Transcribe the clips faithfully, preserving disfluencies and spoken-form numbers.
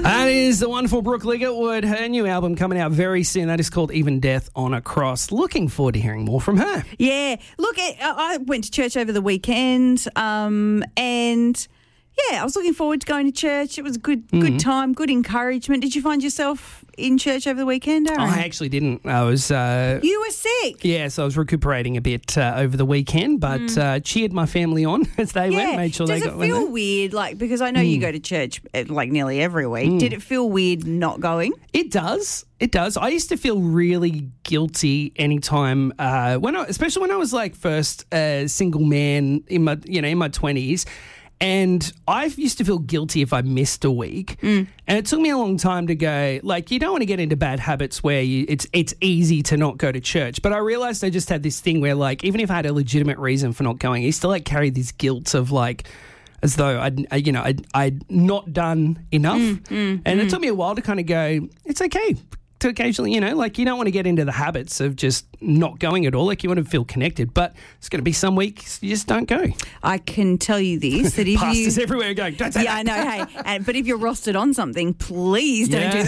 That is the wonderful Brooke Ligertwood. Her new album coming out very soon. That is called Even Death on a Cross. Looking forward to hearing more from her. Yeah. Look, I went to church over the weekend um, and, yeah, I was looking forward to going to church. It was a good, mm. good time, good encouragement. Did you find yourself in church over the weekend, Aaron? I actually didn't. I was... Uh, you were sick? Yeah, so I was recuperating a bit uh, over the weekend, but mm. uh, cheered my family on as they yeah. went, made sure Does they got... Does it feel weird, like, because I know mm. you go to church like nearly every week. Mm. Did it feel weird not going? It does. It does. I used to feel really guilty anytime, uh, when I, especially when I was like first uh, single man in my, you know, in my twenties. And I used to feel guilty if I missed a week. Mm. And it took me a long time to go, like, you don't want to get into bad habits where you, it's it's easy to not go to church. But I realised I just had this thing where, like, even if I had a legitimate reason for not going, I used to, like, carry this guilt of, like, as though I'd, I, you know, I'd, I'd not done enough. Mm, mm, and mm. it took me a while to kind of go, it's okay to occasionally, you know, like, you don't want to get into the habits of just not going at all. Like, you want to feel connected, but it's going to be some weeks you just don't go. I can tell you this, that if Pastors you... everywhere going, don't say yeah, that. I know, hey, and, but if you're rostered on something, please don't yeah. do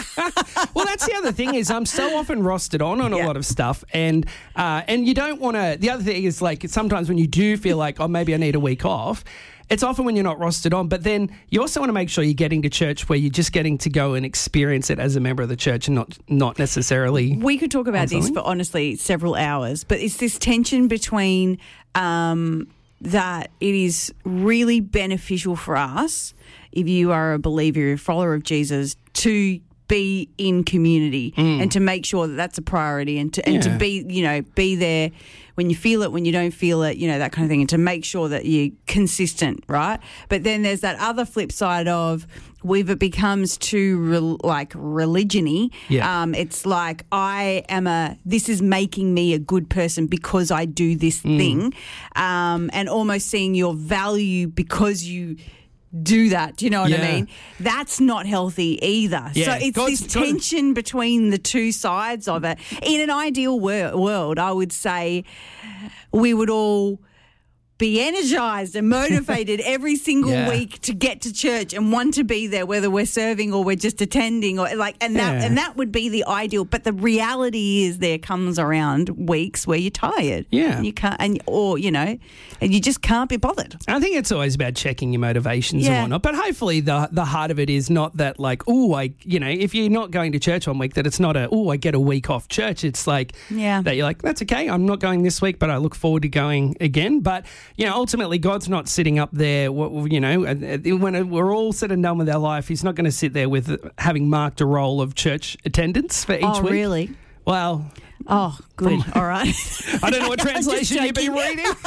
that. Well, that's the other thing is I'm so often rostered on on yeah. a lot of stuff, and uh, and you don't want to... The other thing is, like, sometimes when you do feel like, oh, maybe I need a week off, it's often when you're not rostered on, but then you also want to make sure you're getting to church where you're just getting to go and experience it as a member of the church and not not necessarily... We could talk about this for, honestly, several hours, but it's this tension between um, that it is really beneficial for us, if you are a believer, you're a follower of Jesus, to be in community mm. and to make sure that that's a priority and to and yeah. to be, you know, be there when you feel it, when you don't feel it, you know, that kind of thing, and to make sure that you're consistent, right? But then there's that other flip side of if it becomes too re- like religion-y, yeah. um, it's like I am a, this is making me a good person because I do this mm. thing, um, and almost seeing your value because you do that, do you know what yeah. I mean? That's not healthy either. Yeah. So it's God's, this tension God. between the two sides of it. In an ideal wor- world, I would say we would all be energised and motivated every single yeah. week to get to church and want to be there, whether we're serving or we're just attending, or like, and that yeah. and that would be the ideal. But the reality is, there comes around weeks where you're tired, yeah, and you can't, and or you know, and you just can't be bothered. I think it's always about checking your motivations yeah. and whatnot. But hopefully, the the heart of it is not that, like, oh, I, you know, if you're not going to church one week, that it's not a, oh, I get a week off church. It's like, yeah, that you're like, that's okay. I'm not going this week, but I look forward to going again. But you know, ultimately, God's not sitting up there, you know, when we're all said and done with our life, he's not going to sit there with having marked a roll of church attendance for each oh, week. Oh, really? Well... Oh, good. From, all right. I don't know what translation you've been reading. No,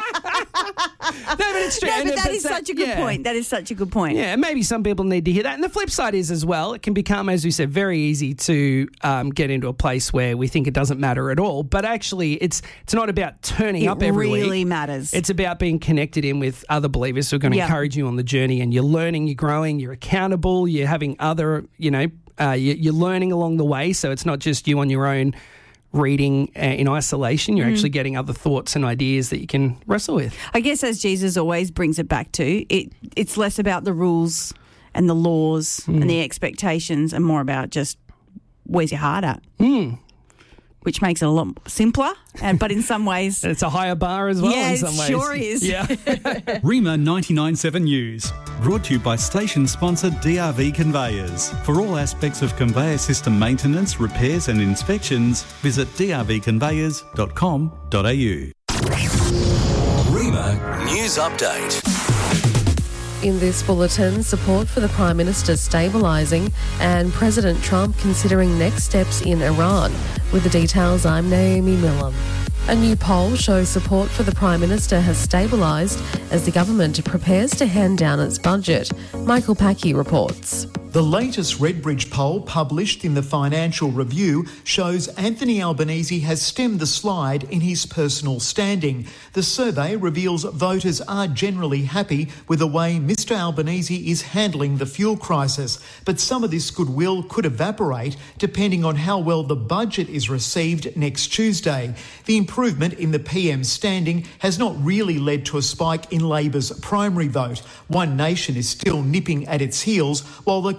but it's true. No, but and, that but is that, such a good yeah. point. That is such a good point. Yeah, maybe some people need to hear that. And the flip side is as well, it can become, as we said, very easy to um, get into a place where we think it doesn't matter at all. But actually, it's it's not about turning it up every week. It really matters. It's about being connected in with other believers who are going to yep. encourage you on the journey, and you're learning, you're growing, you're accountable, you're having other, you know, uh, you're learning along the way. So it's not just you on your own reading uh, in isolation. You're mm. actually getting other thoughts and ideas that you can wrestle with. I guess, as Jesus always brings it back to, it it's less about the rules and the laws mm. and the expectations and more about just where's your heart at. Mm. Which makes it a lot simpler, and but in some ways... It's a higher bar as well yeah, in some ways. Yeah, it sure is. Yeah. Rima ninety-nine point seven News, brought to you by station sponsor D R V Conveyors. For all aspects of conveyor system maintenance, repairs and inspections, visit d r v conveyors dot com dot a u. Rima News Update. In this bulletin, support for the Prime Minister stabilising and President Trump considering next steps in Iran. With the details, I'm Naomi Millam. A new poll shows support for the Prime Minister has stabilised as the government prepares to hand down its budget. Michael Packey reports. The latest Redbridge poll published in the Financial Review shows Anthony Albanese has stemmed the slide in his personal standing. The survey reveals voters are generally happy with the way Mister Albanese is handling the fuel crisis, but some of this goodwill could evaporate depending on how well the budget is received next Tuesday. The improvement in the P M's standing has not really led to a spike in Labor's primary vote. One Nation is still nipping at its heels, while the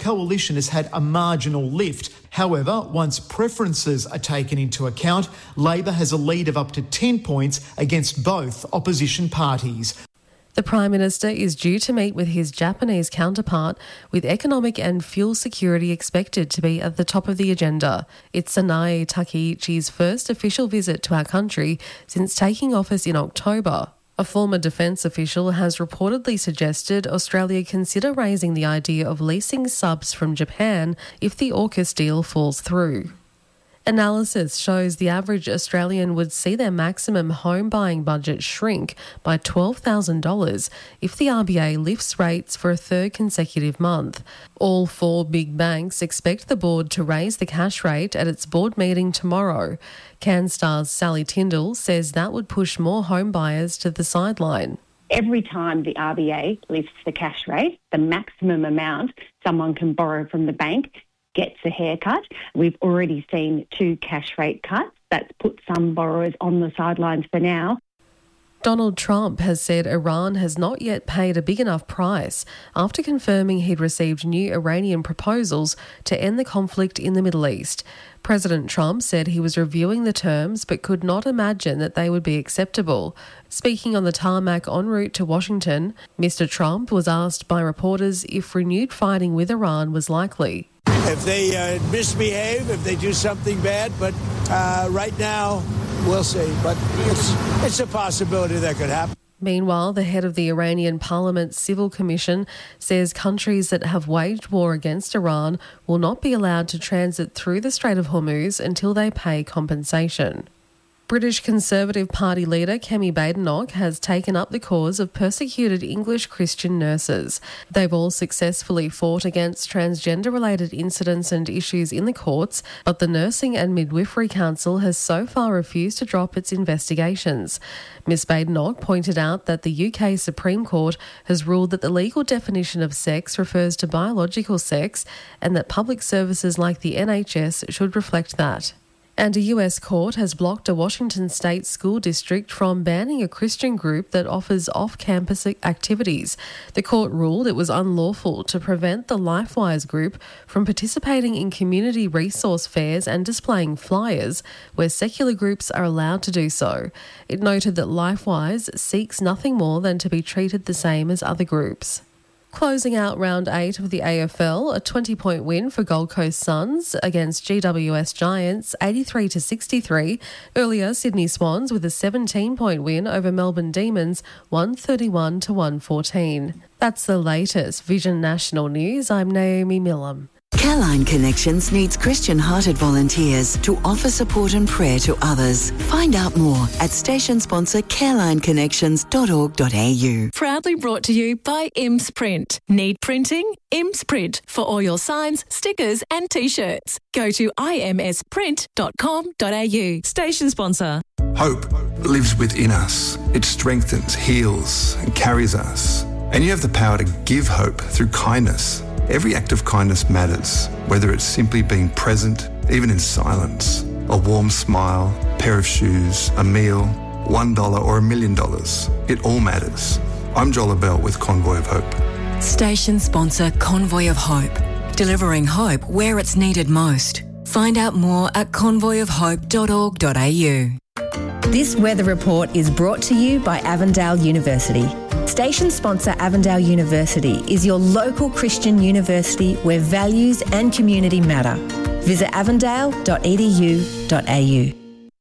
coalition has had a marginal lift. However, once preferences are taken into account, Labor has a lead of up to ten points against both opposition parties. The Prime Minister is due to meet with his Japanese counterpart, with economic and fuel security expected to be at the top of the agenda. It's Sanae Takeichi's first official visit to our country since taking office in October. A former defence official has reportedly suggested Australia consider raising the idea of leasing subs from Japan if the AUKUS deal falls through. Analysis shows the average Australian would see their maximum home buying budget shrink by twelve thousand dollars if the R B A lifts rates for a third consecutive month. All four big banks expect the board to raise the cash rate at its board meeting tomorrow. CanStar's Sally Tyndall says that would push more home buyers to the sideline. Every time the R B A lifts the cash rate, the maximum amount someone can borrow from the bank gets a haircut. We've already seen two cash rate cuts. That's put some borrowers on the sidelines for now. Donald Trump has said Iran has not yet paid a big enough price after confirming he'd received new Iranian proposals to end the conflict in the Middle East. President Trump said he was reviewing the terms but could not imagine that they would be acceptable. Speaking on the tarmac en route to Washington, Mister Trump was asked by reporters if renewed fighting with Iran was likely. If they uh, misbehave, if they do something bad, but uh, right now, we'll see. But it's, it's a possibility that could happen. Meanwhile, the head of the Iranian Parliament's Civil Commission says countries that have waged war against Iran will not be allowed to transit through the Strait of Hormuz until they pay compensation. British Conservative Party leader Kemi Badenoch has taken up the cause of persecuted English Christian nurses. They've all successfully fought against transgender-related incidents and issues in the courts, but the Nursing and Midwifery Council has so far refused to drop its investigations. Miz Badenoch pointed out that the U K Supreme Court has ruled that the legal definition of sex refers to biological sex and that public services like the N H S should reflect that. And a U S court has blocked a Washington state school district from banning a Christian group that offers off-campus activities. The court ruled it was unlawful to prevent the LifeWise group from participating in community resource fairs and displaying flyers where secular groups are allowed to do so. It noted that LifeWise seeks nothing more than to be treated the same as other groups. Closing out round eight of the A F L, a twenty-point win for Gold Coast Suns against G W S Giants, eighty-three to sixty-three. Earlier, Sydney Swans with a seventeen-point win over Melbourne Demons, one thirty-one to one fourteen. That's the latest Vision National News. I'm Naomi Millam. Careline Connections needs Christian-hearted volunteers to offer support and prayer to others. Find out more at station sponsor careline connections dot org dot a u. Proudly brought to you by Imps Print. Need printing? Imps Print for all your signs, stickers and T-shirts. Go to i m s print dot com dot a u. Station sponsor. Hope lives within us. It strengthens, heals and carries us. And you have the power to give hope through kindness. Every act of kindness matters, whether it's simply being present, even in silence, a warm smile, pair of shoes, a meal, one dollar or a million dollars. It all matters. I'm Joel Bell with Convoy of Hope. Station sponsor Convoy of Hope, delivering hope where it's needed most. Find out more at convoy of hope dot org dot a u. This weather report is brought to you by Avondale University. Station sponsor Avondale University is your local Christian university where values and community matter. Visit avondale dot e d u dot a u.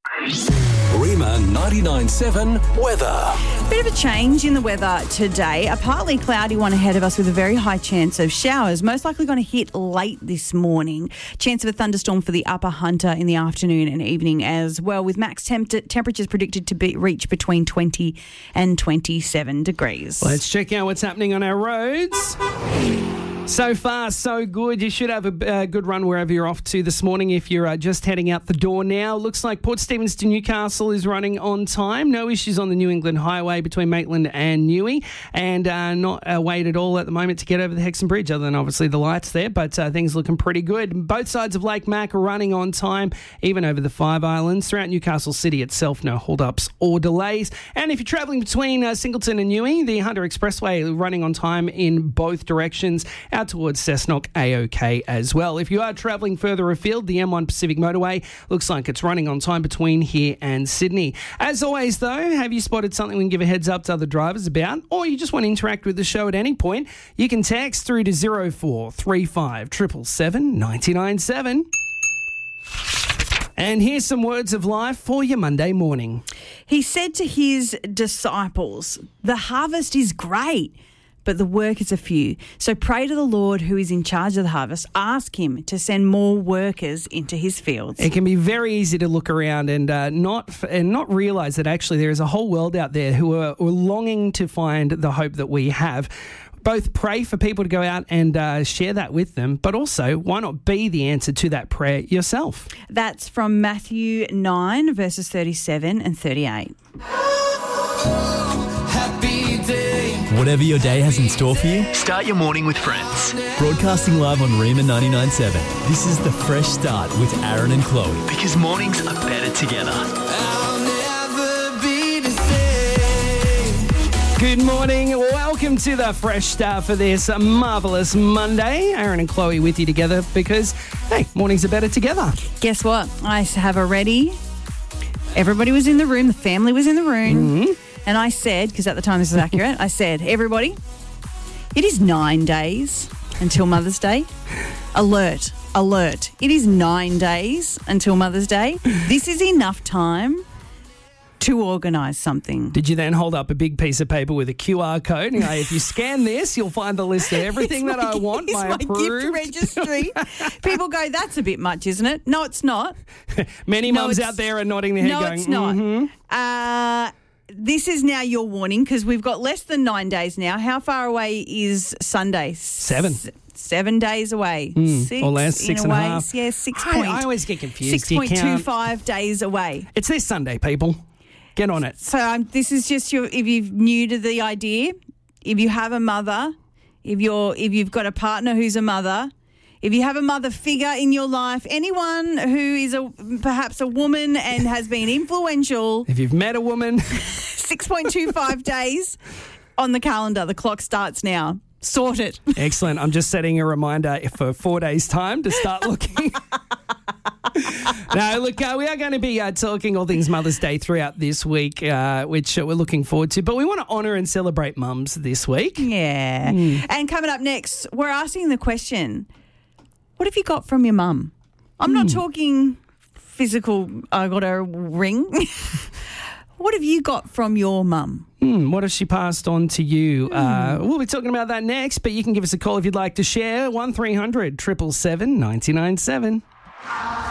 Rima ninety-nine point seven weather. Bit of a change in the weather today. A partly cloudy one ahead of us with a very high chance of showers, most likely going to hit late this morning. Chance of a thunderstorm for the Upper Hunter in the afternoon and evening as well, with max temp- temperatures predicted to be, reach between twenty and twenty-seven degrees. Let's check out what's happening on our roads. So far, so good. You should have a uh, good run wherever you're off to this morning if you're uh, just heading out the door now. Looks like Port Stephens to Newcastle is running on time. No issues on the New England Highway between Maitland and Newey, and uh, not uh, wait at all at the moment to get over the Hexham Bridge, other than obviously the lights there, but uh, things looking pretty good. Both sides of Lake Mac are running on time, even over the Five Islands. Throughout Newcastle City itself, no hold-ups or delays. And if you're travelling between uh, Singleton and Newey, the Hunter Expressway running on time in both directions. out towards Cessnock, A-OK as well. If you are travelling further afield, the M one Pacific Motorway looks like it's running on time between here and Sydney. As always, though, have you spotted something we can give a heads up to other drivers about, or you just want to interact with the show at any point, you can text through to zero four three five seven seven seven nine nine seven. And here's some words of life for your Monday morning. He said to his disciples, "The harvest is great, but the workers are few. So pray to the Lord who is in charge of the harvest. Ask him to send more workers into his fields." It can be very easy to look around and uh, not and not realise that actually there is a whole world out there who are, who are longing to find the hope that we have. Both pray for people to go out and uh, share that with them, but also why not be the answer to that prayer yourself? That's from Matthew nine, verses thirty-seven and thirty-eight. Happy day. Whatever your day has in store for you, start your morning with Friends. Broadcasting live on Rima ninety-nine point seven. This is the Fresh Start with Aaron and Chloe, because mornings are better together. I'll never be the same. Good morning. Welcome to the Fresh Start for this marvellous Monday. Aaron and Chloe with you together because, hey, mornings are better together. Guess what? I have already. Everybody was in the room. The family was in the room. Mm-hmm. And I said, because at the time this is accurate, I said, everybody, it is nine days until Mother's Day. Alert, alert. It is nine days until Mother's Day. This is enough time to organise something. Did you then hold up a big piece of paper with a Q R code? And go, if you scan this, you'll find the list of everything that my, I want. It's my my approved. gift registry. People go, that's a bit much, isn't it? No, it's not. Many No, mums it's- out there are nodding their head No, going, it's not. mhm. Uh, this is now your warning because we've got less than nine days now. How far away is Sunday? Seven. S- seven days away. Mm, six or less, six in and a a way. half. Yeah, six I- point. I always get confused. Six You point two can't- five days away. It's this Sunday, people. Get on it. So um, this is just your. If you're new to the idea, if you have a mother, if you're if you've got a partner who's a mother, if you have a mother figure in your life, anyone who is a perhaps a woman and has been influential, If you've met a woman, six point two five days on the calendar. The clock starts now. Sort it. excellent. I'm just setting a reminder for four days' time to start looking. No, look, uh, we are going to be uh, talking all things Mother's Day throughout this week, uh, which uh, we're looking forward to. But we want to honour and celebrate mums this week. Yeah. Mm. And coming up next, we're asking the question, what have you got from your mum? I'm not talking physical, I got a ring. What have you got from your mum? Hmm, what has she passed on to you? Uh, we'll be talking about that next, but you can give us a call if you'd like to share. one three hundred seven seven seven nine nine seven.